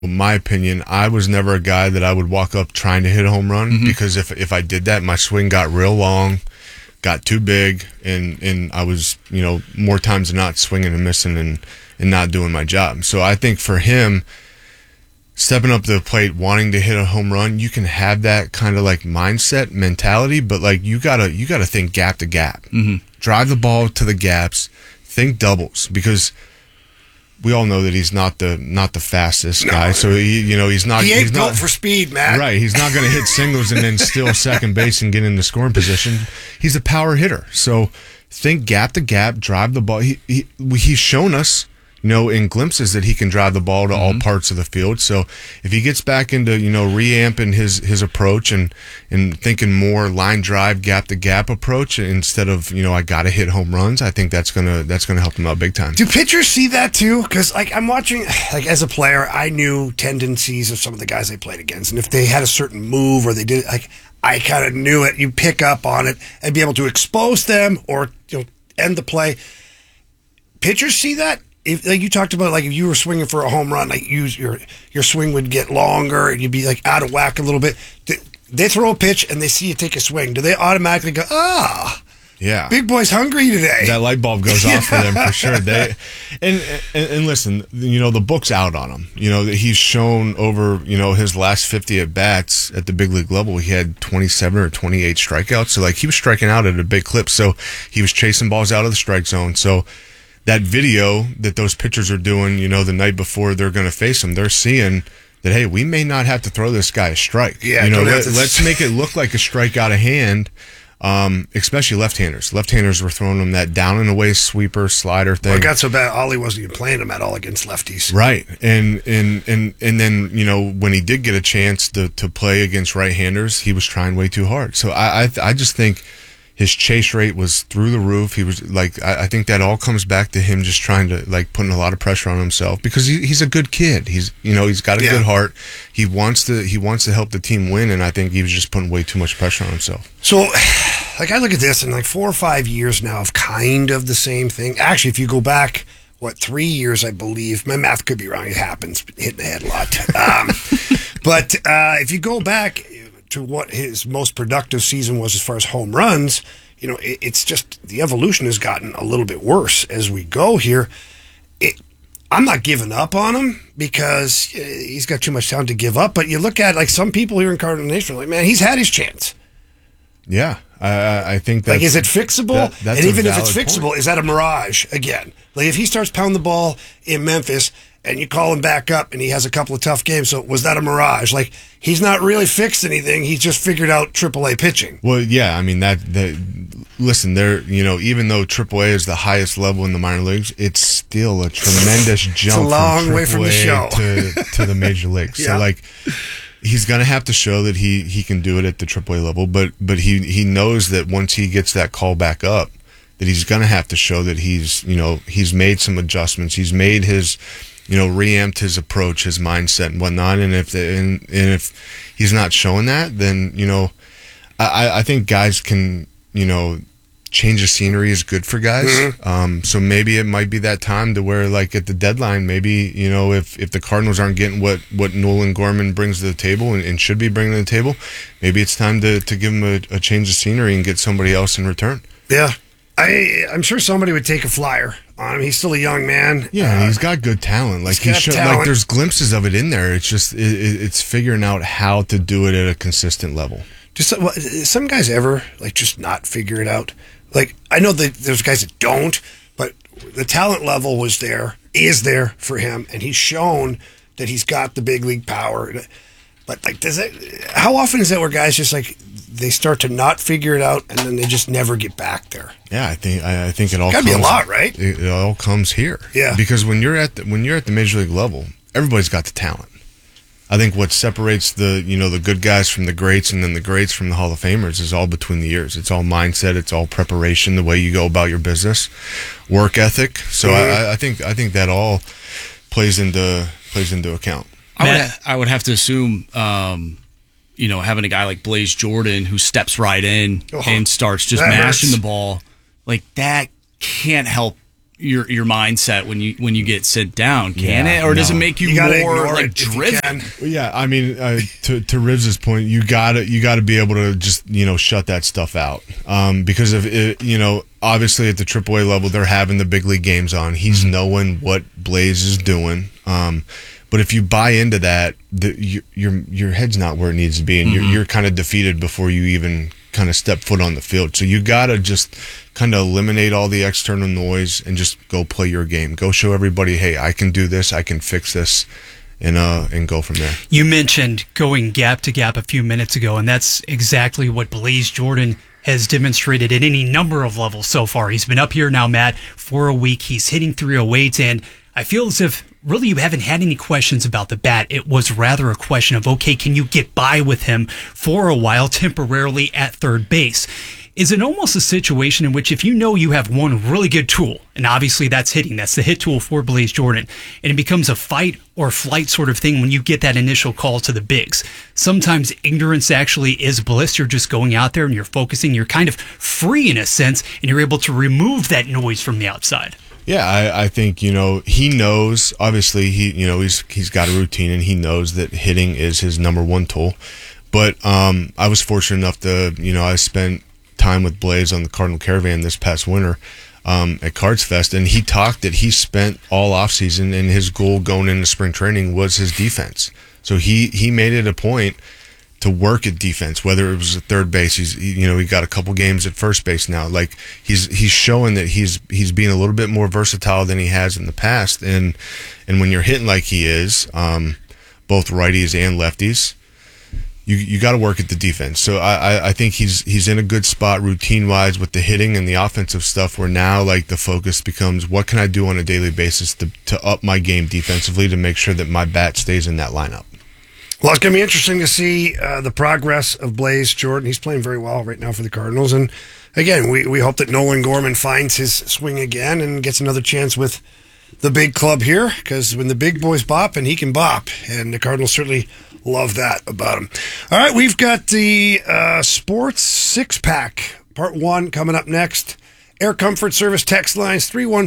In my opinion, I was never a guy that I would walk up trying to hit a home run because if I did that, my swing got real long, got too big, and I was, more times than not swinging and missing and not doing my job. So I think for him, stepping up to the plate, wanting to hit a home run, you can have that kind of like mindset mentality, but like you gotta think gap to gap, drive the ball to the gaps, think doubles, because we all know that he's not the fastest guy. So he's not. He ain't he's built not, for speed, man. Right, he's not going to hit singles and then steal second base and get in the scoring position. He's a power hitter. So think gap to gap, drive the ball. He's shown us, in glimpses that he can drive the ball to all parts of the field. So if he gets back into, reamping his approach and thinking more line drive, gap to gap approach instead of, I got to hit home runs, I think that's gonna help him out big time. Do pitchers see that too? Because I'm watching, as a player, I knew tendencies of some of the guys I played against, and if they had a certain move or they did, I kind of knew it. You pick up on it and be able to expose them or end the play. Pitchers see that. If, like you talked about, like if you were swinging for a home run, like your swing would get longer and you'd be like out of whack a little bit. They throw a pitch and they see you take a swing. Do they automatically go, yeah, big boy's hungry today? That light bulb goes off for them for sure. They and listen, the book's out on him. He's shown over his last 50 at bats at the big league level, he had 27 or 28 strikeouts. So like he was striking out at a big clip. So he was chasing balls out of the strike zone. So that video that those pitchers are doing, the night before they're going to face him, they're seeing that, hey, we may not have to throw this guy a strike. Yeah, let's make it look like a strike out of hand, especially left-handers. Left-handers were throwing them that down and away sweeper, slider thing. Well, it got so bad, Ollie wasn't even playing him at all against lefties. Right. And then, when he did get a chance to play against right-handers, he was trying way too hard. So I just think his chase rate was through the roof. He was like, I think that all comes back to him just trying to putting a lot of pressure on himself because he's a good kid. He's got a good heart. He wants to help the team win, and I think he was just putting way too much pressure on himself. So, I look at this and 4 or 5 years now of kind of the same thing. Actually, if you go back, 3 years, I believe. My math could be wrong. It happens. Hitting the head a lot. But if you go back to what his most productive season was as far as home runs, it's just the evolution has gotten a little bit worse as we go here. I'm not giving up on him because he's got too much talent to give up, but you look at some people here in Cardinal Nation, man, he's had his chance. Yeah, I think that's... is it fixable? That's and even if it's fixable, point. Is that a mirage again? If he starts pounding the ball in Memphis and you call him back up and he has a couple of tough games, so was that a mirage? He's not really fixed anything. He's just figured out AAA pitching. Well, yeah, I mean, listen, even though AAA is the highest level in the minor leagues, it's still a tremendous jump. It's a long way from the show to the major leagues. Yeah. So, he's going to have to show that he can do it at the AAA level, but he knows that once he gets that call back up, that he's going to have to show that he's made some adjustments. He's made his, reamped his approach, his mindset and whatnot. And if he's not showing that, then, I think guys can, change of scenery is good for guys. Mm-hmm. So maybe it might be that time to where, at the deadline, maybe, if the Cardinals aren't getting what Nolan Gorman brings to the table and should be bringing to the table, maybe it's time to give him a change of scenery and get somebody else in return. Yeah. I'm sure somebody would take a flyer on him. He's still a young man. Yeah, he's got good talent. There's glimpses of it in there. It's just it's figuring out how to do it at a consistent level. Some guys ever just not figure it out? I know that there's guys that don't, but the talent level is there for him, and he's shown that he's got the big league power. But how often is that where guys just they start to not figure it out and then they just never get back there? Yeah, I think it all gotta be a lot, right? It all comes here. Yeah, because when you're at the major league level, everybody's got the talent. I think what separates the good guys from the greats and then the greats from the Hall of Famers is all between the years. It's all mindset. It's all preparation, the way you go about your business, work ethic. So I think that all plays into account. I would have to assume, having a guy like Blaze Jordan who steps right in and starts just mashing the ball, that can't help, your mindset when you get sit down? Can it, or does it make you more like driven? Yeah, I mean, to Rivs' point, you gotta be able to just shut that stuff out, because of it, obviously at the AAA level they're having the big league games on. He's knowing what Blaze is doing, but if you buy into that, your head's not where it needs to be, and you're kind of defeated before you even kind of step foot on the field. So you gotta just kind of eliminate all the external noise and just go play your game. Go show everybody, hey, I can do this, I can fix this, and go from there. You mentioned going gap to gap a few minutes ago, and that's exactly what Blaze Jordan has demonstrated at any number of levels so far. He's been up here now, Matt, for a week. He's hitting 308, and I feel as if really you haven't had any questions about the bat. It was rather a question of, okay, can you get by with him for a while temporarily at third base? Is it almost a situation in which if you have one really good tool, and obviously that's hitting, that's the hit tool for Blaze Jordan, and it becomes a fight or flight sort of thing when you get that initial call to the bigs? Sometimes ignorance actually is bliss. You're just going out there and you're focusing. You're kind of free in a sense, and you're able to remove that noise from the outside. Yeah, I think, he knows, obviously, he's got a routine, and he knows that hitting is his number one tool. But I was fortunate enough to, I spent time with Blaze on the Cardinal Caravan this past winter at Cards Fest, and he talked that he spent all offseason, and his goal going into spring training was his defense. So he made it a point to work at defense, whether it was at third base. He got a couple games at first base now. Like he's showing that he's being a little bit more versatile than he has in the past. And when you're hitting like he is, both righties and lefties, you got to work at the defense. So I think he's in a good spot routine wise with the hitting and the offensive stuff, where now like the focus becomes, what can I do on a daily basis to up my game defensively to make sure that my bat stays in that lineup. Well, it's going to be interesting to see the progress of Blaze Jordan. He's playing very well right now for the Cardinals. And again, we hope that Nolan Gorman finds his swing again and gets another chance with the big club here, because when the big boys bop, and he can bop, and the Cardinals certainly love that about him. All right, we've got the Sports Six-Pack, Part 1, coming up next. Air Comfort Service text lines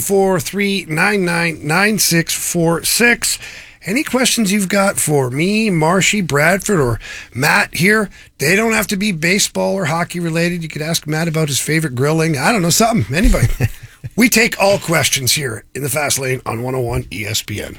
314-399-9646. Any questions you've got for me, Marshy, Bradford, or Matt here, they don't have to be baseball or hockey related. You could ask Matt about his favorite grilling. I don't know, something. Anybody. We take all questions here in the Fast Lane on 101 ESPN.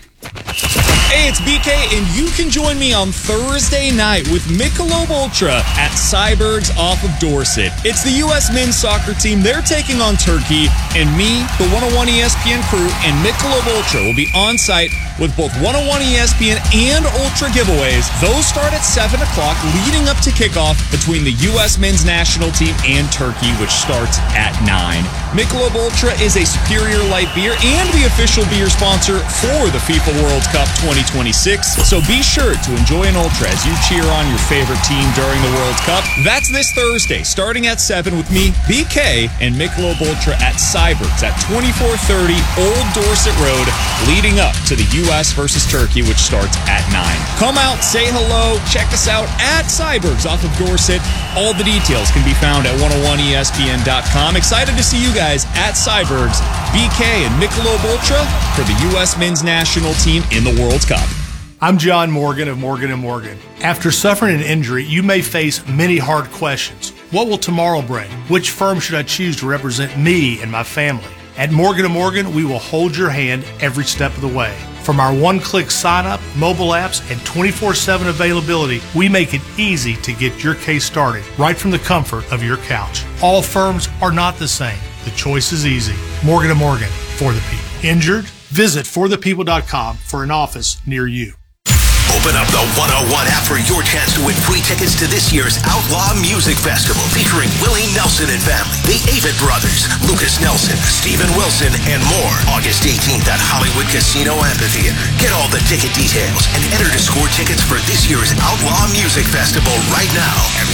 Hey, it's BK, and you can join me on Thursday night with Michelob Ultra at Cyberg's off of Dorset. It's the U.S. men's soccer team. They're taking on Turkey, and me, the 101 ESPN crew, and Michelob Ultra will be on site with both 101 ESPN and Ultra giveaways. Those start at 7 o'clock, leading up to kickoff between the U.S. men's national team and Turkey, which starts at 9. Michelob Ultra is a superior light beer and the official beer sponsor for the FIFA World Cup 2026. So be sure to enjoy an Ultra as you cheer on your favorite team during the World Cup. That's this Thursday, starting at 7 with me, BK, and Michelob Ultra at Cyberg's at 2430 Old Dorset Road, leading up to the U.S. versus Turkey, which starts at 9. Come out, say hello, check us out at Cyberg's off of Dorset. All the details can be found at 101ESPN.com. Excited to see you guys at Cyberg's, BK, and Michelob Ultra for the U.S. men's national team in the World Cup. I'm John Morgan of Morgan & Morgan. After suffering an injury, you may face many hard questions. What will tomorrow bring? Which firm should I choose to represent me and my family? At Morgan & Morgan, we will hold your hand every step of the way. From our one-click sign-up, mobile apps, and 24/7 availability, we make it easy to get your case started right from the comfort of your couch. All firms are not the same. The choice is easy. Morgan & Morgan, for the people. Injured? Visit forthepeople.com for an office near you. Open up the 101 app for your chance to win free tickets to this year's Outlaw Music Festival, featuring Willie Nelson and family, the Avett Brothers, Lucas Nelson, Steven Wilson, and more. August 18th at Hollywood Casino Amphitheater. Get all the ticket details and enter to score tickets for this year's Outlaw Music Festival right now at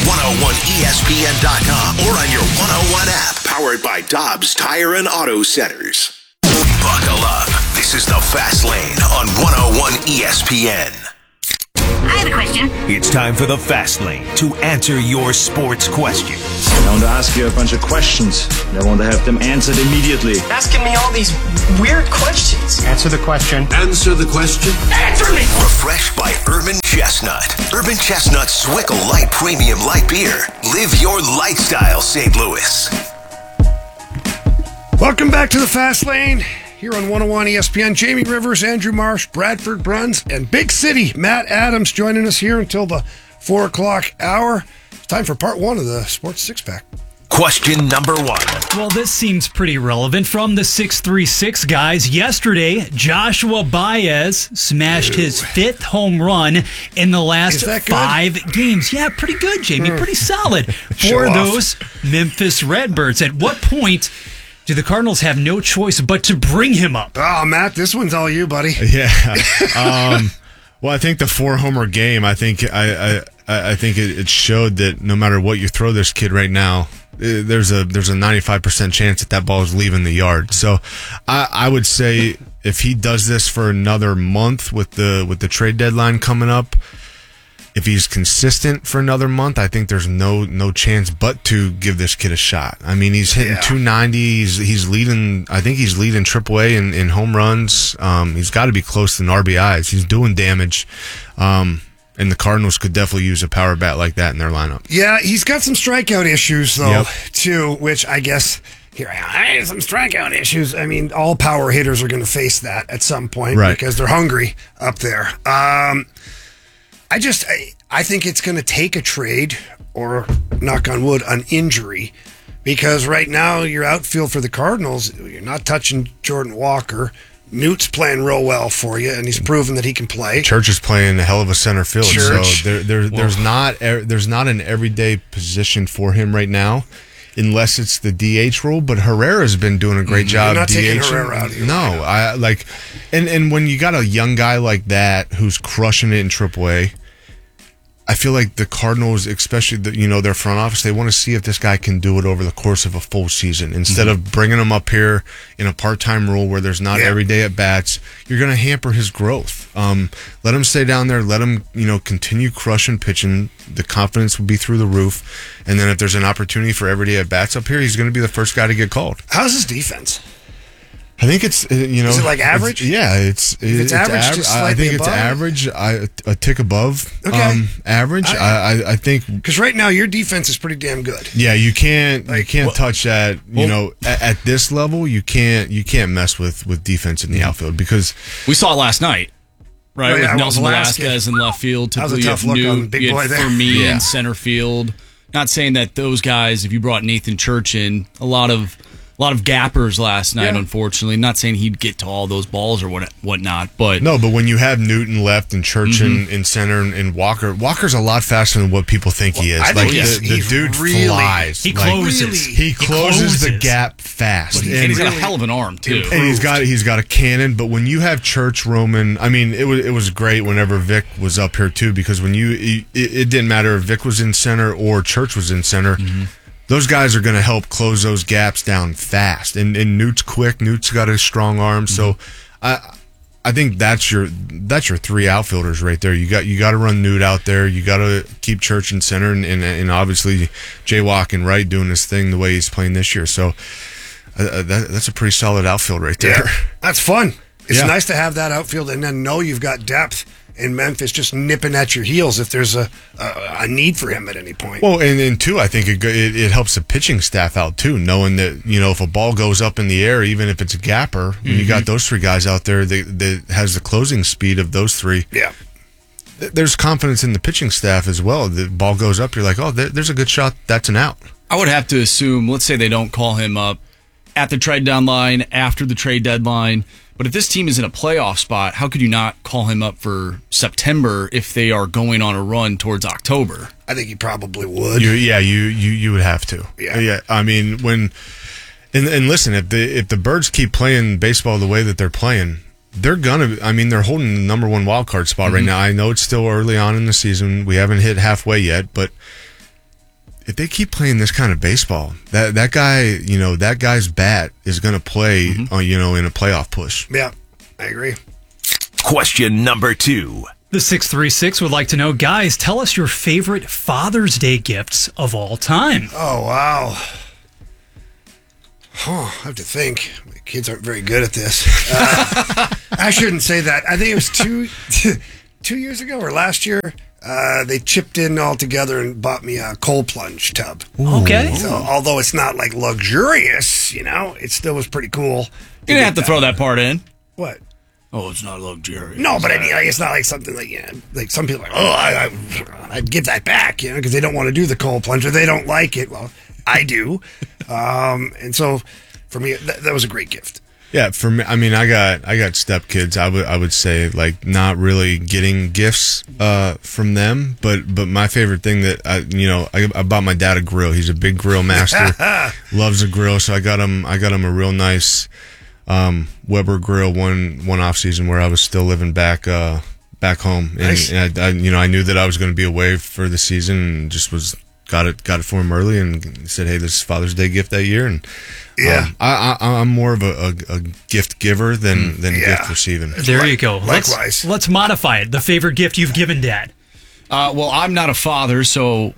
101ESPN.com or on your 101 app, powered by Dobbs Tire and Auto Centers. Buckle up. This is the Fast Lane on 101 ESPN. I have a question. It's time for the Fast Lane to answer your sports questions. I want to ask you a bunch of questions. I want to have them answered immediately. Asking me all these weird questions. Answer the question. Answer the question. Answer me! Refreshed by Urban Chestnut. Urban Chestnut Swickle Light Premium Light Beer. Live your lifestyle, St. Louis. Welcome back to the Fast Lane here on 101 ESPN. Jamie Rivers, Andrew Marsh, Bradford Bruns, and Big City Matt Adams joining us here until the 4 o'clock hour. It's time for part one of the Sports Six Pack. Question number 1. Well, this seems pretty relevant from the 636 guys. Yesterday, Joshua Baez smashed his 5th home run in the last 5 games. Yeah, pretty good, Jamie. Pretty solid for those Memphis Redbirds. At what point do the Cardinals have no choice but to bring him up? Oh, Matt, this one's all you, buddy. Yeah. Well, I think the 4-homer game, I think it showed that no matter what you throw this kid right now, there's a 95% chance that ball is leaving the yard. So I would say if he does this for another month with the trade deadline coming up, if he's consistent for another month, I think there's no chance but to give this kid a shot. I mean, he's hitting 290. He's leading. I think he's leading AAA in home runs. He's got to be close to RBIs. He's doing damage. And the Cardinals could definitely use a power bat like that in their lineup. Yeah, he's got some strikeout issues, though, too, which I guess, here I have some strikeout issues. I mean, all power hitters are going to face that at some point because they're hungry up there. I think it's going to take a trade or, knock on wood, an injury, because right now your outfield for the Cardinals, you're not touching Jordan Walker. Newt's playing real well for you, and he's proven that he can play. Church is playing a hell of a center field, so there's not an everyday position for him right now, unless it's the DH role. But Herrera's been doing a great job. You're not taking DH. Herrera out here. No, I like, and when you got a young guy like that who's crushing it in AAA, I feel like the Cardinals, especially their front office, they want to see if this guy can do it over the course of a full season instead of bringing him up here in a part-time role where there's not every day at bats. You're going to hamper his growth. Let him stay down there. Let him continue crushing pitching. The confidence will be through the roof. And then if there's an opportunity for every day at bats up here, he's going to be the first guy to get called. How's his defense? I think it's Is it like average? It's average, just I think above? it's average. A tick above average. I think because right now your defense is pretty damn good. Yeah, you can't touch that. At this level, you can't mess with defense in the outfield because we saw it last night, right? Yeah, With Nelson Velasquez in left field. That was a tough look on big boy there. For me in center field. Not saying that those guys, if you brought Nathan Church in, a lot of gappers last night, unfortunately. Not saying he'd get to all those balls or whatnot, but but when you have Newton left and Church in center and Walker's a lot faster than what people think he is. The dude really flies. He closes. He closes the gap fast, and he's got a hell of an arm too. And he's got a cannon. But when you have Church, Roman, I mean, it was great whenever Vic was up here too, because when it didn't matter if Vic was in center or Church was in center. Those guys are going to help close those gaps down fast, and Newt's quick. Newt's got a strong arm, so I think that's your 3 outfielders right there. You got to run Newt out there. You got to keep Church in center, and obviously Jaywalk and Wright doing his thing the way he's playing this year. So that's a pretty solid outfield right there. Yeah, that's fun. It's nice to have that outfield, and then know you've got depth in Memphis just nipping at your heels if there's a need for him at any point. Well, and too, I think it helps the pitching staff out too, knowing that if a ball goes up in the air, even if it's a gapper, when you got those 3 guys out there that has the closing speed of those 3. Yeah. There's confidence in the pitching staff as well. The ball goes up, you're like, oh, there's a good shot. That's an out. I would have to assume, let's say they don't call him up at the trade deadline, after the trade deadline. But if this team is in a playoff spot, how could you not call him up for September if they are going on a run towards October? I think you probably would. You would have to. Yeah. I mean, and listen, if the Birds keep playing baseball the way that they're playing, they're holding the number 1 wild card spot right now. I know it's still early on in the season. We haven't hit halfway yet, but if they keep playing this kind of baseball, that guy, that guy's bat is going to play, in a playoff push. Yeah, I agree. Question number 2. The 636 would like to know, guys, tell us your favorite Father's Day gifts of all time. Oh, wow. I have to think. My kids aren't very good at this. I shouldn't say that. I think it was 2 years ago or last year. They chipped in all together and bought me a cold plunge tub. Okay. So, although it's not like luxurious, it still was pretty cool. You're gonna have to throw that part in. What? Oh, it's not luxurious. No, but I mean, it's not like something like, like some people are like, I'd give that back, because they don't want to do the cold plunge or they don't like it. Well, I do. And so for me, that was a great gift. Yeah, for me, I mean, I got stepkids. I would say like not really getting gifts from them, but my favorite thing that I bought my dad a grill. He's a big grill master, loves a grill. So I got him a real nice Weber grill one off season where I was still living back home, and, nice. and I knew that I was going to be away for the season, and just got it for him early and said, hey, this is Father's Day gift that year. And yeah, I'm more of a gift giver than gift receiving. There you go. Likewise. Let's modify it. The favorite gift you've given Dad. Well, I'm not a father, so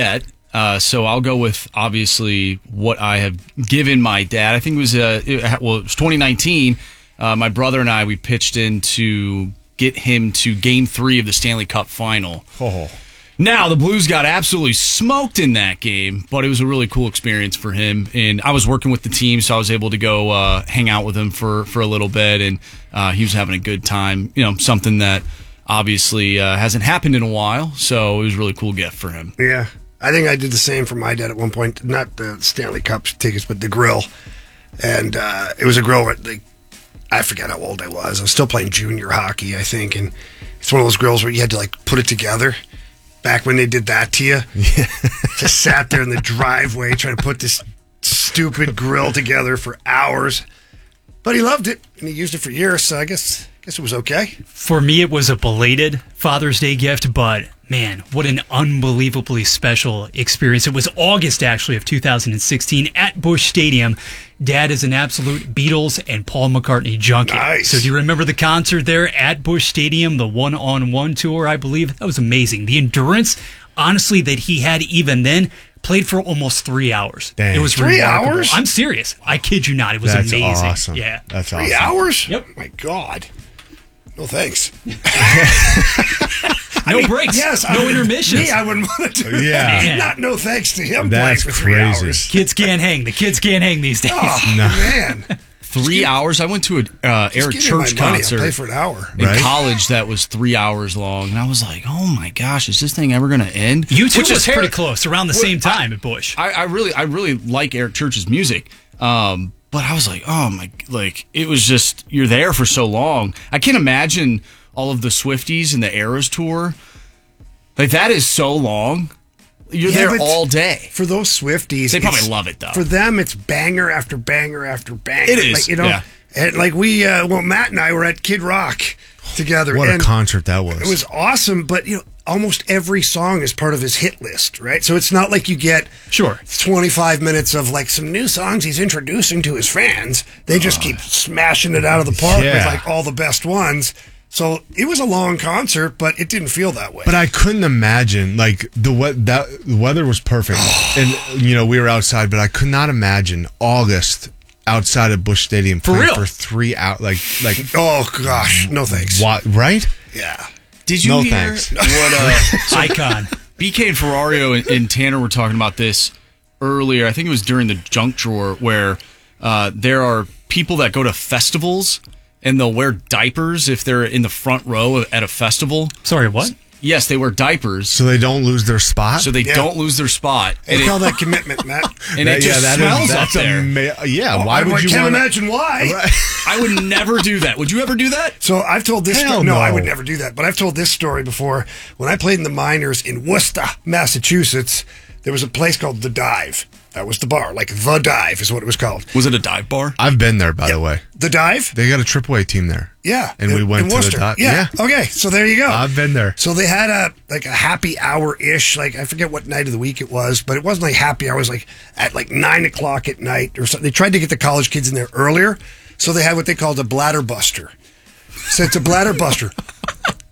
I'll go with obviously what I have given my dad. I think it was 2019. My brother and I, we pitched in to get him to Game 3 of the Stanley Cup Final. Oh. Now, the Blues got absolutely smoked in that game, but it was a really cool experience for him. And I was working with the team, so I was able to go hang out with him for a little bit, and he was having a good time. Something that obviously hasn't happened in a while, so it was a really cool gift for him. Yeah. I think I did the same for my dad at one point. Not the Stanley Cup tickets, but the grill. And it was a grill where, I forget how old I was. I was still playing junior hockey, I think. And it's one of those grills where you had to put it together. Back when they did that to you. Yeah. Just sat there in the driveway trying to put this stupid grill together for hours. But he loved it, and he used it for years, so I guess it was okay. For me, it was a belated Father's Day gift, but man, what an unbelievably special experience. It was August, actually, of 2016 at Busch Stadium. Dad is an absolute Beatles and Paul McCartney junkie. Nice. So do you remember the concert there at Busch Stadium, the one-on-one tour, I believe? That was amazing. The endurance, honestly, that he had even then, played for almost 3 hours. Dang. It was 3 remarkable. hours? I'm serious. I kid you not. It was That's amazing. awesome. Yeah. That's awesome. 3 hours? Yep. My God. No thanks. No breaks. Yes. No intermissions. Me, I wouldn't want to do that. Yeah. Not no thanks to him That's playing for 3 crazy. hours. Kids can't hang. The kids can't hang these days. Oh, No. man. 3 hours? I went to a Eric Just give me Church my money, I'll concert pay for an hour. in Right? college that was 3 hours long, and I was like, "Oh my gosh, is this thing ever going to end?" You two Which was is pretty ter- close, around the same time at Busch. I really like Eric Church's music, but I was like, "Oh my!" It was just you're there for so long. I can't imagine all of the Swifties and the Eras tour. That is so long. You're Yeah, there but all day. For those Swifties, They probably it's- love it, though. For them, it's banger after banger after banger. It is, yeah. And Matt and I were at Kid Rock together. What a and concert that was. It was awesome, but almost every song is part of his hit list, right? So it's not like you get Sure. 25 minutes of some new songs he's introducing to his fans. They just keep smashing it out of the park Yeah. with all the best ones. So it was a long concert, but it didn't feel that way. But I couldn't imagine the weather was perfect, and we were outside. But I could not imagine August outside of Busch Stadium For playing real? for 3 hours. Like oh gosh, no thanks. what? Right? Yeah. Did you No hear thanks. what? Icon. BK and Ferrario and Tanner were talking about this earlier. I think it was during the junk drawer where there are people that go to festivals and they'll wear diapers if they're in the front row at a festival. Sorry, what? Yes, they wear diapers So they don't lose their spot. so they don't lose their spot. They call that commitment, Matt. And it just smells up that's there. Why would you can't want? imagine why. I would never do that. Would you ever do that? So I've told this Hell story. No, I no. would never do that. But I've told this story before. When I played in the minors in Worcester, Massachusetts, there was a place called The Dive. That was the bar. The Dive is what it was called. Was it a dive bar? I've been there, by the way. The Dive? They got a AAA team there. Yeah. And we went in to the Worcester. Dive. Yeah. Okay, so there you go. I've been there. So they had a happy hour-ish, I forget what night of the week it was, but it wasn't happy hour. It was at 9 o'clock at night or something. They tried to get the college kids in there earlier, so they had what they called a bladder buster. So it's a bladder buster.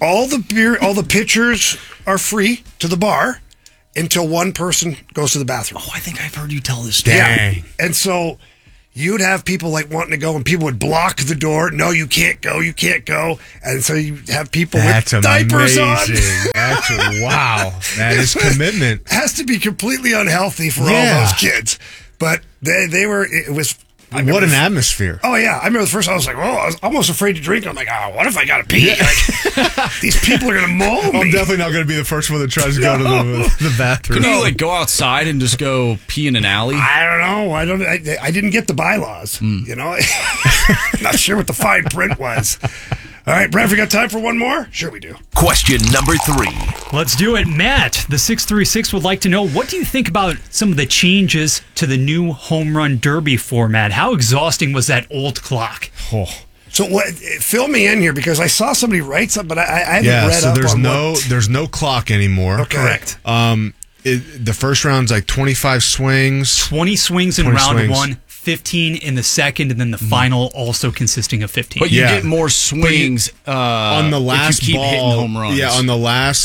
all the pitchers are free to the bar until one person goes to the bathroom. Oh, I think I've heard you tell this story. Dang. And so you'd have people like wanting to go, and people would block the door. No, you can't go. You can't go. And so you have people That's with diapers amazing. on. Wow. That is commitment. Has to be completely unhealthy for all those kids. But they were. It was. What an atmosphere. Oh, yeah. I remember the first I was like, I was almost afraid to drink. I'm like, what if I got to pee? Like, these people are going to maul me. I'm definitely not going to be the first one that tries to go to the bathroom. Couldn't you go outside and just go pee in an alley? I don't know. I didn't get the bylaws. You know? Not sure what the fine print was. All right, Brad, we got time for one more? Sure we do. Question number 3. Let's do it. Matt, the 636 would like to know, what do you think about some of the changes to the new home run derby format? How exhausting was that old clock? Oh. So fill me in here, because I saw somebody write something, but I haven't read up on there's no clock anymore. Okay. Correct. The first round's like 25 swings. 20 swings in 20 round swings. 1, 15 in the second, and then the final also consisting of 15. But you get more swings on the last if you keep ball. hitting home runs. Yeah, on the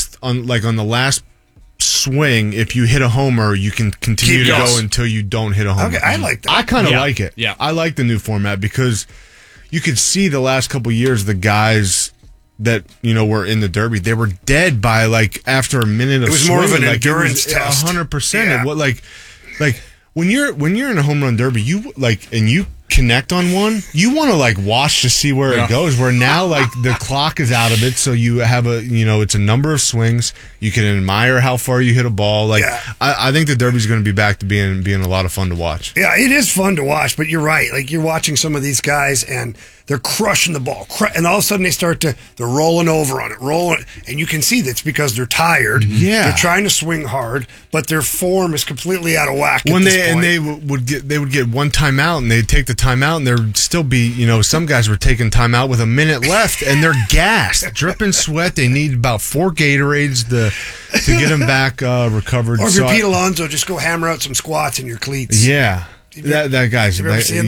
last swing, if you hit a homer, you can continue to go until you don't hit a homer. Okay, I like that. I kind of like it. Yeah. I like the new format because you could see the last couple years the guys that were in the derby, they were dead by after a minute of swinging. It was more of an endurance test. 100%. Yeah. What when you're in a home run derby, you and you connect on one, you want to watch to see where it goes. Where now the clock is out of it, so you have it's a number of swings. You can admire how far you hit a ball. I think the derby's going to be back to being a lot of fun to watch. Yeah, it is fun to watch, but you're right. You're watching some of these guys and they're crushing the ball, and all of a sudden they're rolling over on it, and you can see that's because they're tired. Yeah, they're trying to swing hard, but their form is completely out of whack. They would get one timeout, and they'd take the timeout, and there'd still be some guys were taking timeout with a minute left, and they're gassed, dripping sweat. They need about 4 Gatorades to get them back recovered. Or if you're Pete Alonso, just go hammer out some squats in your cleats. Yeah. That guy's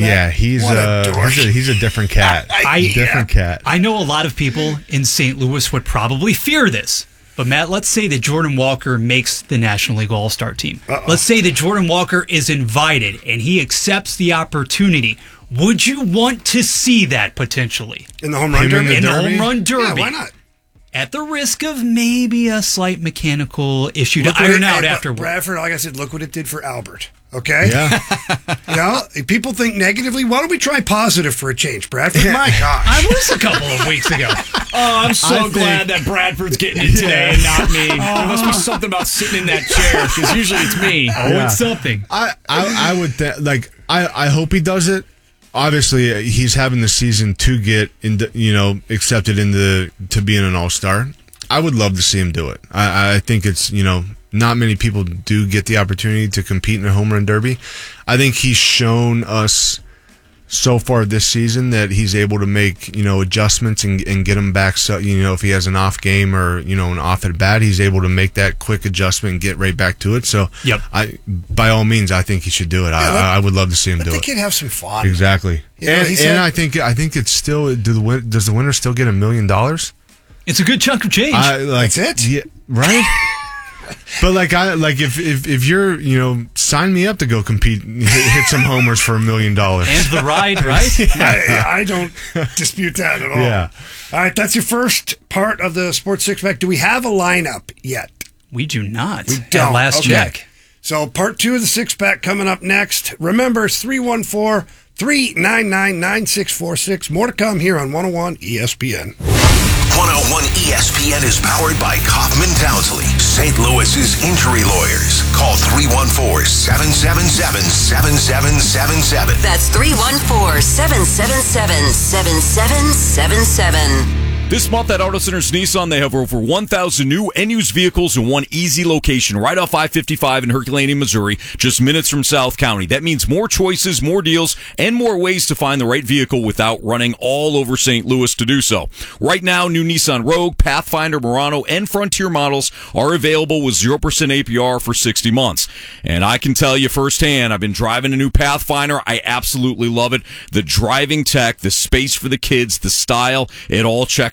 he's a different cat. Cat. I know a lot of people in St. Louis would probably fear this. But Matt, let's say that Jordan Walker makes the National League All-Star team. Let's say that Jordan Walker is invited and he accepts the opportunity. Would you want to see that potentially in the home run derby? In the home run derby. Yeah, why not? At the risk of maybe a slight mechanical issue to iron out afterward. Bradford, like I said, look what it did for Albert. Okay? Yeah. People think negatively. Why don't we try positive for a change, Bradford? My gosh. I was a couple of weeks ago. I'm so glad that Bradford's getting it today and not me. There must be something about sitting in that chair, because usually it's me. It's something. I would I hope he does it. Obviously, he's having the season to get accepted to being an all-star. I would love to see him do it. I think it's not many people do get the opportunity to compete in a home run derby. I think he's shown us so far this season that he's able to make adjustments and get him back. So if he has an off game or an off at bat, he's able to make that quick adjustment and get right back to it. So by all means, I think he should do it. I would love to see him do it. The kid have some fun. Exactly. And I think it's still does the winner still get $1 million? It's a good chunk of change. That's it. Yeah, right. But if you're sign me up to go compete, hit some homers for $1 million and the ride, right? I don't dispute that at all. Yeah. All right, that's your first part of the Sports Six Pack. Do we have a lineup yet? We do not. We don't. Last check. So part 2 of the Six Pack coming up next. Remember, it's 314-399-9646. More to come here on 101 ESPN. 101 ESPN is powered by Kaufman Townsley, St. Louis's injury lawyers. Call 314-777-7777. That's 314-777-7777. This month at Auto Centers Nissan, they have over 1,000 new and used vehicles in one easy location right off I-55 in Herculaneum, Missouri, just minutes from South County. That means more choices, more deals, and more ways to find the right vehicle without running all over St. Louis to do so. Right now, new Nissan Rogue, Pathfinder, Murano, and Frontier models are available with 0% APR for 60 months. And I can tell you firsthand, I've been driving a new Pathfinder. I absolutely love it. The driving tech, the space for the kids, the style, it all checks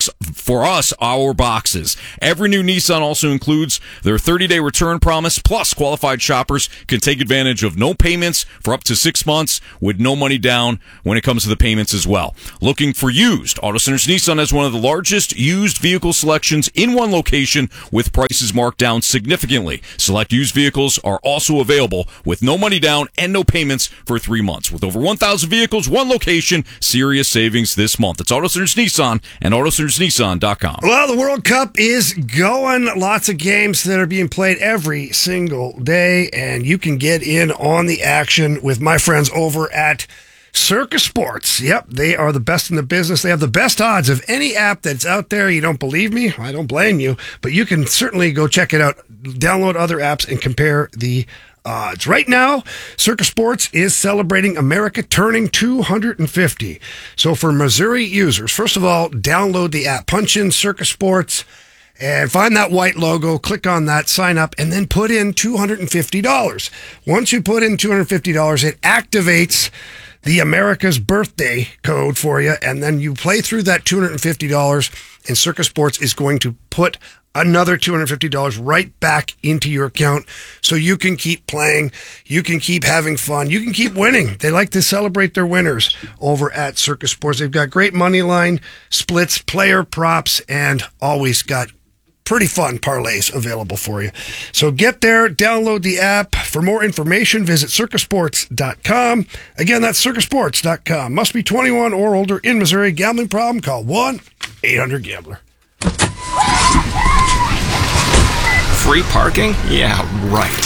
us, our boxes. Every new Nissan also includes their 30-day return promise, plus qualified shoppers can take advantage of no payments for up to 6 months with no money down when it comes to the payments as well. Looking for used? Auto Centers Nissan has one of the largest used vehicle selections in one location with prices marked down significantly. Select used vehicles are also available with no money down and no payments for 3 months. With over 1,000 vehicles, one location, serious savings this month. It's Auto Centers Nissan and AutoCentersNissan.com. Well, the World Cup is going. Lots of games that are being played every single day, and you can get in on the action with my friends over at Circus Sports. Yep, they are the best in the business. They have the best odds of any app that's out there. You don't believe me? I don't blame you, but you can certainly go check it out. Download other apps and compare the odds. Right now, Circus Sports is celebrating America turning 250. So for Missouri users, first of all, download the app. Punch in Circus Sports and find that white logo, click on that, sign up, and then put in $250. Once you put in $250, it activates the America's birthday code for you, and then you play through that $250, and Circus Sports is going to put another $250 right back into your account so you can keep playing, you can keep having fun, you can keep winning. They like to celebrate their winners over at Circus Sports. They've got great money line splits, player props, and always got pretty fun parlays available for you. So get there, download the app. For more information, visit circusports.com. Again, that's circusports.com. Must be 21 or older in Missouri. Gambling problem? Call 1-800-GAMBLER. Free parking? Yeah, right.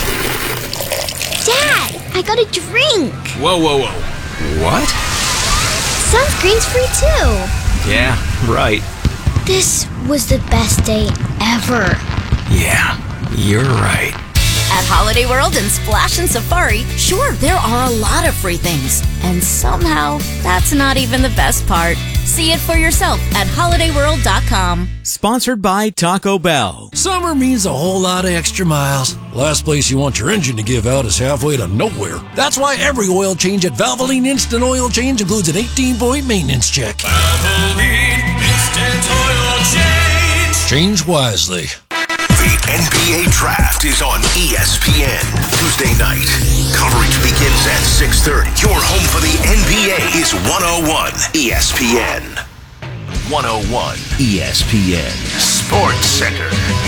Dad, I got a drink. Whoa. What? Sunscreen's free too. Yeah, right. This was the best day ever. Yeah, you're right. At Holiday World and Splash and Safari, sure, there are a lot of free things. And somehow, that's not even the best part. See it for yourself at HolidayWorld.com. Sponsored by Taco Bell. Summer means a whole lot of extra miles. Last place you want your engine to give out is halfway to nowhere. That's why every oil change at Valvoline Instant Oil Change includes an 18-point maintenance check. Valvoline Instant Oil Change. Change wisely. The NBA Draft is on ESPN Tuesday night. Coverage begins at 6:30. Your home for the NBA is 101 ESPN. 101 ESPN Sports Center.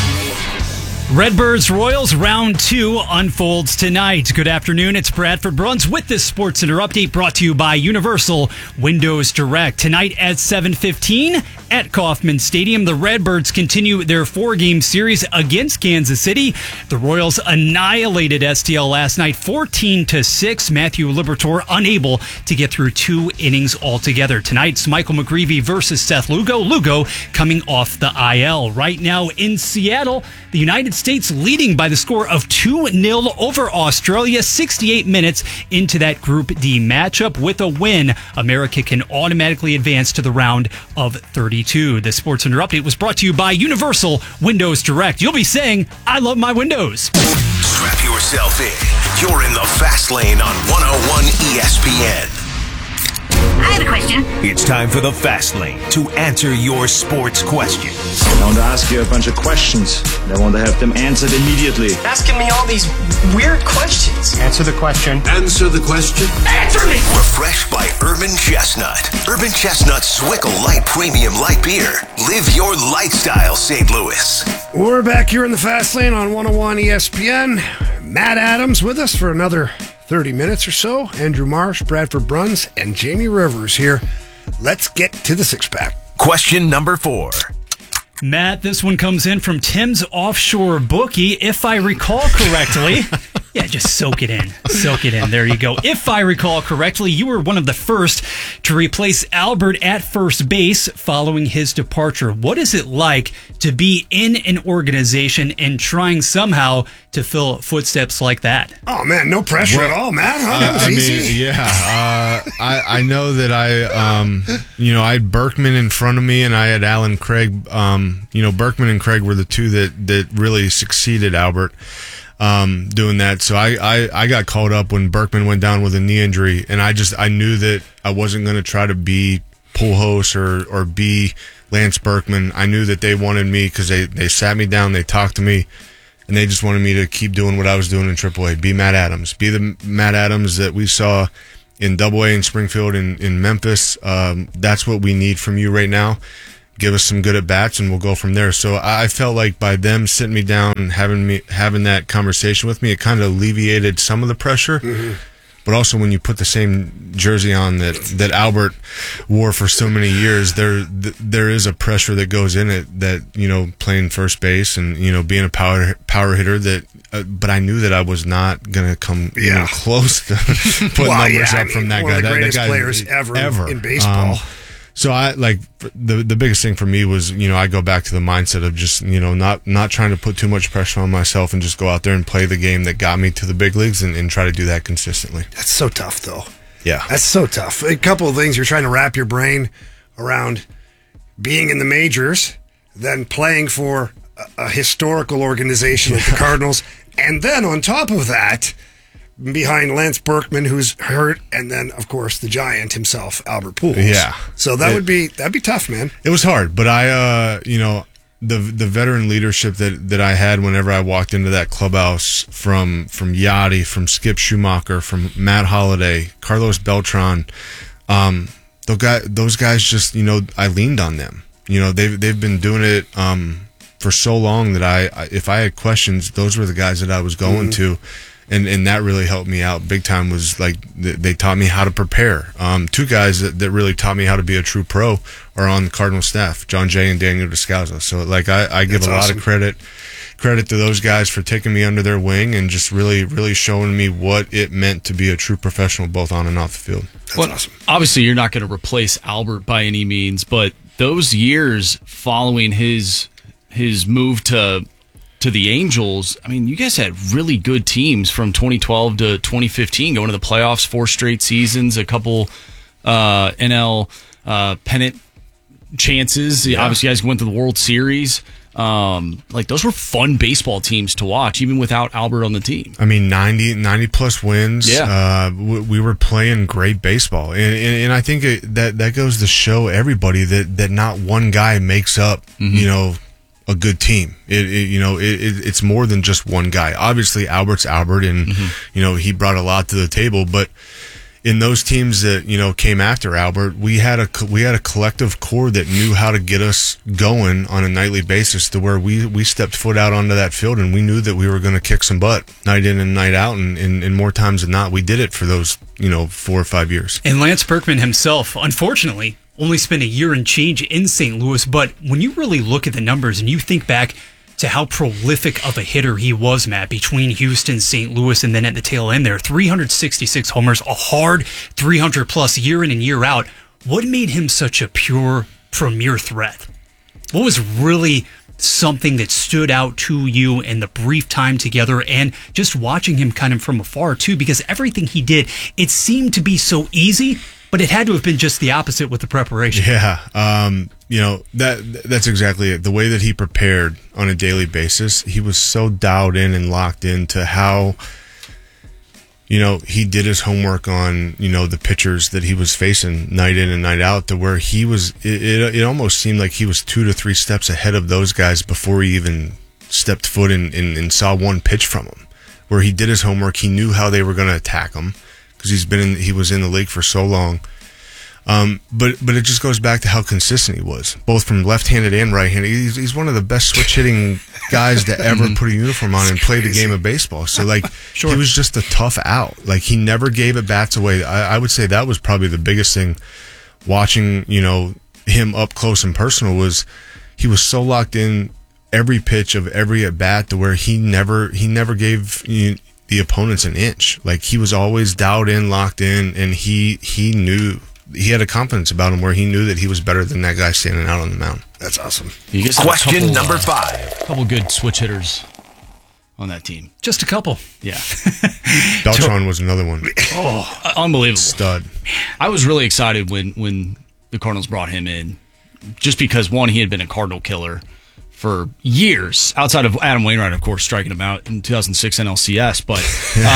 Redbirds Royals round 2 unfolds tonight. Good afternoon. It's Bradford Bruns with this Sports Center update brought to you by Universal Windows Direct. Tonight at 7:15 at Kauffman Stadium, the Redbirds continue their 4-game series against Kansas City. The Royals annihilated STL last night 14-6. Matthew Liberatore unable to get through 2 innings altogether. Tonight's Michael McGreevy versus Seth Lugo. Lugo coming off the IL. Right now in Seattle, the United States leading by the score of 2-0 over Australia 68 minutes into that Group D matchup. With a win, America can automatically advance to the round of 32. The Sports Center update was brought to you by Universal Windows Direct. You'll be saying, I love my windows. Strap yourself in. You're in the fast lane on 101 ESPN. I have a question. It's time for the Fast Lane to answer your sports questions. I want to ask you a bunch of questions. I want to have them answered immediately. Asking me all these weird questions. Answer the question. Answer the question. Answer me! Refreshed by Urban Chestnut. Urban Chestnut's Swickle Light Premium Light Beer. Live your lifestyle, St. Louis. We're back here in the Fast Lane on 101 ESPN. Matt Adams with us for another 30 minutes or so. Andrew Marsh, Bradford Bruns, and Jamie Rivers here. Let's get to the six-pack. Question number 4. Matt, this one comes in from Tim's Offshore Bookie. If I recall correctly, yeah, just soak it in. Soak it in. There you go. If I recall correctly, you were one of the first to replace Albert at first base following his departure. What is it like to be in an organization and trying somehow to fill footsteps like that? Oh, man, no pressure at all, Matt. Huh? That was easy. I know that I had Berkman in front of me and I had Alan Craig. Berkman and Craig were the two that really succeeded Albert doing that. So I got called up when Berkman went down with a knee injury, and I knew that I wasn't going to try to be Pujols or be Lance Berkman. I knew that they wanted me because they sat me down, they talked to me, and they just wanted me to keep doing what I was doing in AAA. Be Matt Adams. Be the Matt Adams that we saw in AA in Springfield and in Memphis. That's what we need from you right now. Give us some good at-bats, and we'll go from there. So I felt like by them sitting me down and having that conversation with me, it kind of alleviated some of the pressure. Mm-hmm. But also when you put the same jersey on that Albert wore for so many years, there is a pressure that goes in it that, playing first base and, being a power hitter that, but I knew that I was not going to come even close to putting numbers up from that guy. One of the greatest players ever in baseball. So I like the biggest thing for me was, I go back to the mindset of just, not trying to put too much pressure on myself and just go out there and play the game that got me to the big leagues and try to do that consistently. That's so tough though. Yeah. That's so tough. A couple of things you're trying to wrap your brain around: being in the majors, then playing for a historical organization like the Cardinals, and then on top of that, behind Lance Berkman, who's hurt, and then of course the giant himself, Albert Pujols. Yeah. So that'd be tough, man. It was hard, but I, the veteran leadership that I had whenever I walked into that clubhouse from Yachty, from Skip Schumacher, from Matt Holliday, Carlos Beltran, those guys just, I leaned on them. They've been doing it for so long that if I had questions, those were the guys that I was going to. And that really helped me out big time. Was like they taught me how to prepare. Two guys that really taught me how to be a true pro are on the Cardinal staff, John Jay and Daniel Descalzo. So like I give a lot of credit to those guys for taking me under their wing and just really, really showing me what it meant to be a true professional both on and off the field. That's awesome. Obviously, you're not going to replace Albert by any means, but those years following his move to the Angels, I mean, you guys had really good teams from 2012 to 2015, going to the playoffs 4 straight seasons, a couple NL pennant chances. Yeah. Obviously, you guys went to the World Series. Those were fun baseball teams to watch, even without Albert on the team. I mean, 90 plus wins. Yeah. We were playing great baseball. And I think that goes to show everybody that not one guy makes up, a good team. It's more than just one guy. Obviously, Albert's Albert, and he brought a lot to the table. But in those teams that came after Albert, we had a collective core that knew how to get us going on a nightly basis, to where we stepped foot out onto that field and we knew that we were going to kick some butt night in and night out. And more times than not, we did it for those 4 or 5 years. And Lance Berkman himself, unfortunately, only spent a year and change in St. Louis, but when you really look at the numbers and you think back to how prolific of a hitter he was, Matt, between Houston, St. Louis, and then at the tail end there, 366 homers, a hard 300-plus year in and year out. What made him such a pure premier threat? What was really something that stood out to you in the brief time together, and just watching him kind of from afar, too, because everything he did, it seemed to be so easy, but it had to have been just the opposite with the preparation. Yeah. That's exactly it. The way that he prepared on a daily basis, he was so dialed in and locked into how, he did his homework on, the pitchers that he was facing night in and night out, to where he was, it almost seemed like he was 2 to 3 steps ahead of those guys before he even stepped foot and saw one pitch from them, where he did his homework. He knew how they were going to attack him, because he was in the league for so long. But it just goes back to how consistent he was, both from left-handed and right-handed. He's one of the best switch-hitting guys to ever put a uniform on and play the game of baseball. So, He was just a tough out. He never gave at bats away. I would say that was probably the biggest thing watching, him up close and personal, was he was so locked in every pitch of every at bat, to where he never gave the opponents an inch. He was always dialed in, locked in, and he knew. He had a confidence about him where he knew that he was better than that guy standing out on the mound. That's awesome. Question number 5. A couple good switch hitters on that team. Just a couple. Yeah. Beltran was another one. Oh, unbelievable. Stud. I was really excited when the Cardinals brought him in, just because, one, he had been a Cardinal killer for years, outside of Adam Wainwright, of course, striking him out in 2006 NLCS. But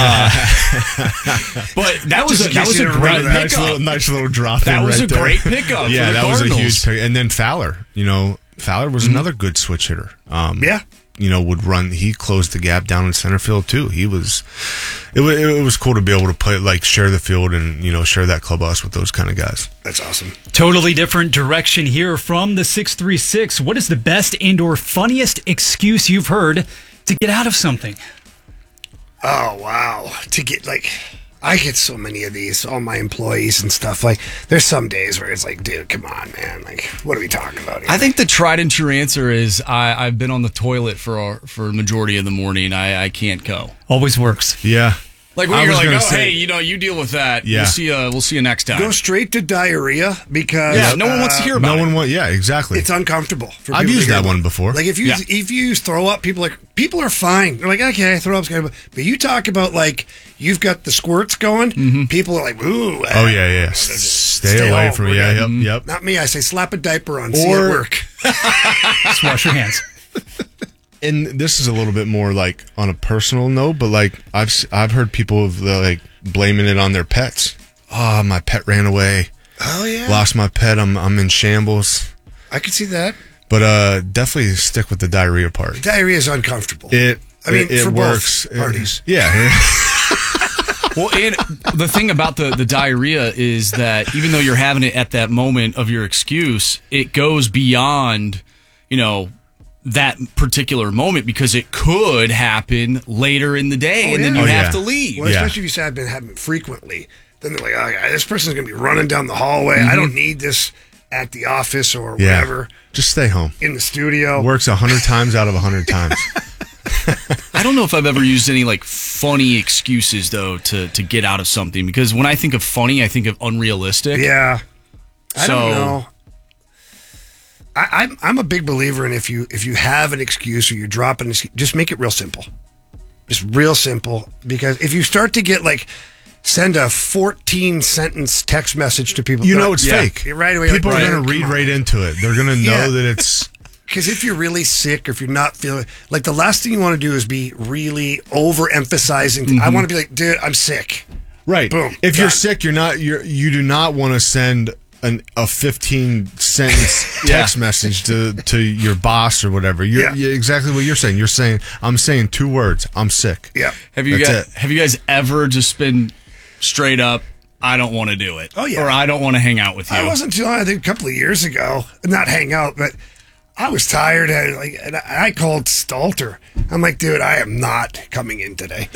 that was a great pickup. Nice little drop. That was right a there. great pickup. Yeah, for the that Cardinals. was a huge pick. And then Fowler, Fowler was another good switch hitter. Yeah. Would run. He closed the gap down in center field too. It was cool to be able to play, like, share the field and share that clubhouse with those kind of guys. That's awesome. Totally different direction here from the 636. What is the best and/or funniest excuse you've heard to get out of something? Oh wow! I get so many of these, all my employees and stuff. Like, there's some days where it's like, dude, come on, man. Like, what are we talking about here? I think the tried and true answer is I've been on the toilet for the majority of the morning. I can't go. Always works. Yeah. Like when you're like, hey, you deal with that. Yeah. We'll see you next time. Go straight to diarrhea because no one wants to hear about it. Yeah, exactly. It's uncomfortable. For I've people used to hear that one about. before. Like if you use throw up, people are fine. They're like, okay, throw up's good. But you talk about like you've got the squirts going. People are like, ooh. Oh yeah. Stay away from it. Yeah, yep. Not me. I say slap a diaper on. See it work. Just wash your hands. And this is a little bit more like on a personal note, but like I've heard people like blaming it on their pets. Oh, my pet ran away. Oh yeah, lost my pet. I'm in shambles. I could see that. But definitely stick with the diarrhea part. The diarrhea is uncomfortable. It for works. Both parties. Yeah. Well, and the thing about the diarrhea is that even though you're having it at that moment of your excuse, it goes beyond, that particular moment because it could happen later in the day and then you have to leave. Well, especially if you say I've been having it frequently. Then they're like, oh, this person's going to be running down the hallway. I don't need this at the office or whatever. Just stay home. In the studio. Works 100 times out of 100 times. I don't know if I've ever used any like funny excuses though to get out of something because when I think of funny, I think of unrealistic. Yeah. I don't know. I'm a big believer in if you have an excuse or you're dropping, just make it real simple. Just real simple. Because if you start to get like, send a 14-sentence text message to people. It's fake. Right away. People are going to read right into it. They're going to know that it's... Because if you're really sick or if you're not feeling... Like, the last thing you want to do is be really overemphasizing. I want to be like, dude, I'm sick. Right. Boom. If you're sick, you do not want to send a 15-sentence text message to your boss or whatever. You're exactly what you're saying. You're saying, I'm saying 2 words. I'm sick. Yeah. Have you guys ever just been straight up, I don't want to do it? Oh, yeah. Or I don't want to hang out with you? I wasn't too long, I think a couple of years ago. Not hang out, but I was tired. And I called Stalter. I'm like, dude, I am not coming in today.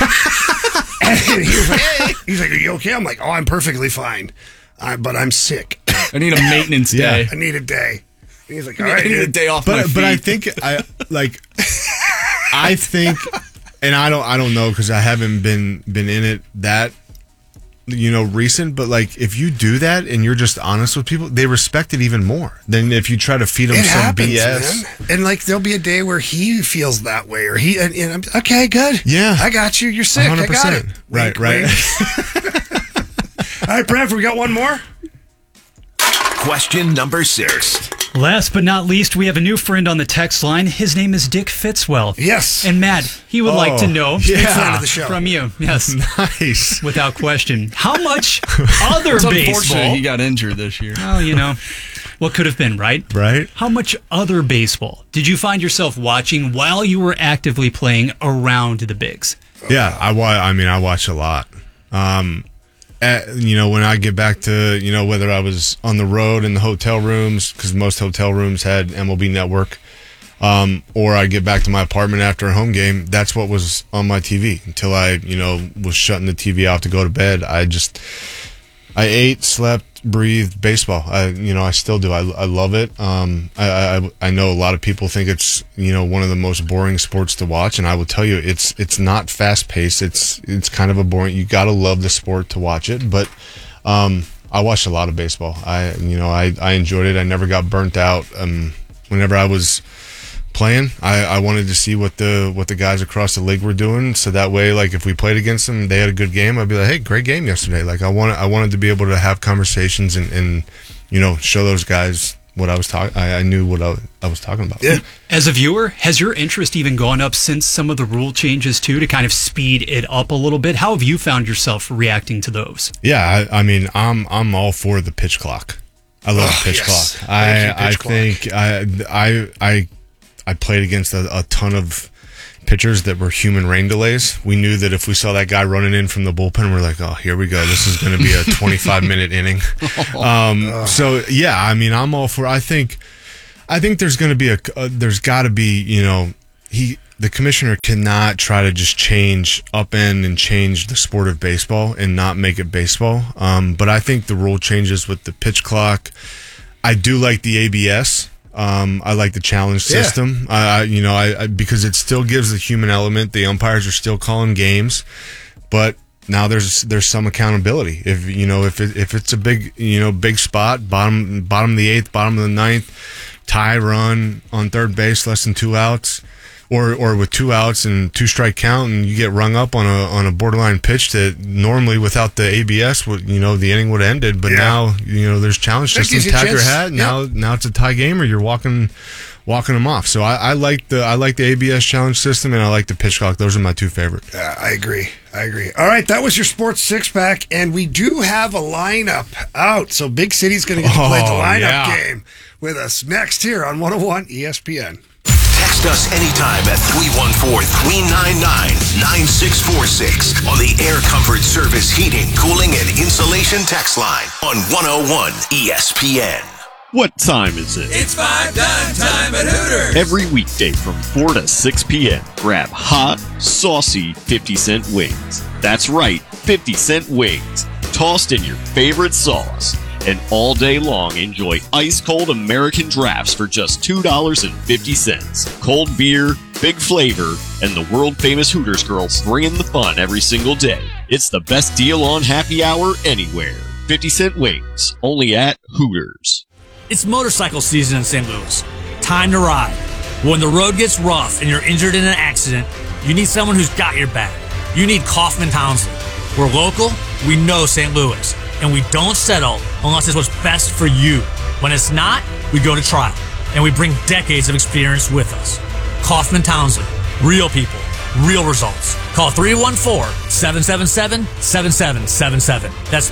And he's like, are you okay? I'm like, oh, I'm perfectly fine. But I'm sick. I need a maintenance day. I need a day. And he's like, all right, I need a day off my feet. But I think and I don't know because I haven't been in it that recent. But like if you do that and you're just honest with people, they respect it even more than if you try to feed them some BS. Man. And like there'll be a day where he feels that way, or and I'm okay, good. Yeah, I got you. You're sick. 100%. I got it. Right. All right, Brad, we got one more. Question number 6. Last but not least, we have a new friend on the text line. His name is Dick Fitzwell. Yes. And Matt, he would like to know friend of the show. from you. Yes. Nice. Without question. How much other It's baseball... unfortunate he got injured this year. Well, what could have been, right? Right. How much other baseball did you find yourself watching while you were actively playing around the bigs? Yeah, I watch a lot. When I get back to, whether I was on the road in the hotel rooms, because most hotel rooms had MLB Network, or I get back to my apartment after a home game, that's what was on my TV until I, was shutting the TV off to go to bed. I ate, slept, breathed baseball. I still do. I love it. I know a lot of people think it's, one of the most boring sports to watch, and I will tell you, it's not fast paced. It's kind of a boring. You got to love the sport to watch it. But I watched a lot of baseball. I enjoyed it. I never got burnt out. Whenever I was playing, I wanted to see what the guys across the league were doing, so that way, like, if we played against them, they had a good game, I'd be like, hey, great game yesterday. Like, I wanted to be able to have conversations and show those guys what I was talking. I knew what I was talking about. Yeah. As a viewer, has your interest even gone up since some of the rule changes too, to kind of speed it up a little bit? How have you found yourself reacting to those? Yeah, I mean, I'm all for the pitch clock. I love the pitch clock. I think I played against a ton of pitchers that were human rain delays. We knew that if we saw that guy running in from the bullpen, we're like, oh, here we go. This is going to be a 25-minute inning. So yeah, I mean, I'm all for. I think there's going to be there's got to be, you know, the commissioner cannot try to just change upend and change the sport of baseball and not make it baseball. But I think the rule changes with the pitch clock. I do like the ABS. I like the challenge system. Because it still gives the human element. The umpires are still calling games, but now there's some accountability. If it's a big spot, bottom of the eighth, bottom of the ninth, tie run on third base, less than 2 outs, or with 2 outs and 2 strike count, and you get rung up on a borderline pitch that normally without the ABS, the inning would have ended. But now, there's challenge systems. Tap your hat. Now it's a tie game, or you're walking them off. So I like the ABS challenge system, and I like the pitch clock. Those are my 2 favorites. Yeah, I agree. All right, that was your sports six-pack, and we do have a lineup out. So Big City's going to get to play the lineup game with us next here on 101 ESPN. Text us anytime at 314-399-9646 on the Air Comfort Service Heating, Cooling, and Insulation text line on 101 ESPN. What time is it? It's 5 time at Hooters. Every weekday from 4 to 6 p.m., grab hot, saucy 50-cent wings. That's right, 50-cent wings, tossed in your favorite sauce. And all day long, enjoy ice-cold American drafts for just $2.50. Cold beer, big flavor, and the world-famous Hooters girls bringing the fun every single day. It's the best deal on happy hour anywhere. 50-cent wings, only at Hooters. It's motorcycle season in St. Louis. Time to ride. When the road gets rough and you're injured in an accident, you need someone who's got your back. You need Kaufman Townsley. We're local, we know St. Louis, and we don't settle unless it's what's best for you. When it's not, we go to trial, and we bring decades of experience with us. Kaufman Townsley. Real people, real results. Call 314-777-7777. That's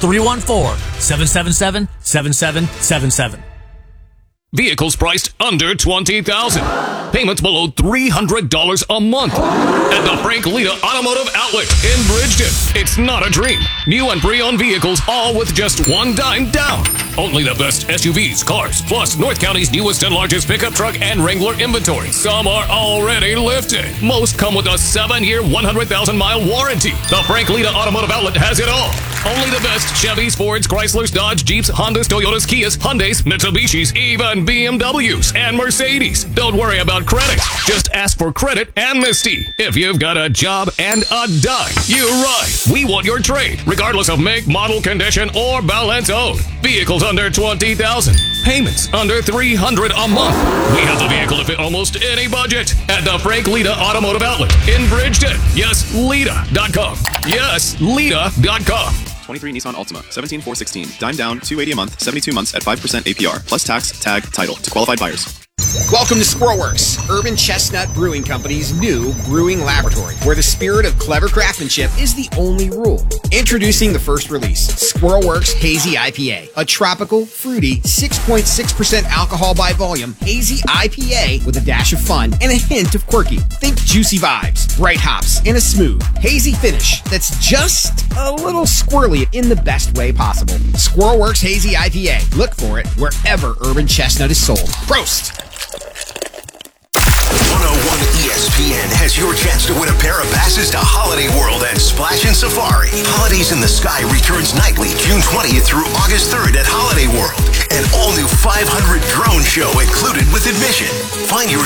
314-777-7777. Vehicles priced under $20,000. Payments below $300 a month. At the Frank Lita Automotive Outlet in Bridgeton. It's not a dream. New and pre-owned vehicles, all with just $1 down. Only the best SUVs, cars, plus North County's newest and largest pickup truck and Wrangler inventory. Some are already lifted. Most come with a 7-year, 100,000-mile warranty. The Frank Lita Automotive Outlet has it all. Only the best Chevys, Fords, Chryslers, Dodge, Jeeps, Hondas, Toyotas, Kias, Hyundais, Mitsubishis, even BMWs and Mercedes. Don't worry about credit. Just ask for credit amnesty. If you've got a job and a dime, you ride. We want your trade, regardless of make, model, condition, or balance owed. Vehicles under $20,000. Payments under $300 a month. We have the vehicle to fit almost any budget at the Frank Lita Automotive Outlet in Bridgeton. Yes, Lita.com. Yes, Lita.com. 23 Nissan Altima, 17,416. Dime down, $280 a month, 72 months at 5% APR, plus tax, tag, title to qualified buyers. Welcome to Squirrelworks, Urban Chestnut Brewing Company's new brewing laboratory, where the spirit of clever craftsmanship is the only rule. Introducing the first release, Squirrelworks Hazy IPA, a tropical, fruity, 6.6% alcohol by volume hazy IPA with a dash of fun and a hint of quirky. Think juicy vibes, bright hops, and a smooth, hazy finish that's just a little squirrely in the best way possible. Squirrelworks Hazy IPA. Look for it wherever Urban Chestnut is sold. Prost! 101 ESPN has your chance to win a pair of passes to Holiday World and Splash and Safari. Holidays in the Sky returns nightly June 20th through August 3rd at Holiday World. An all-new 500 drone show included with admission. Find your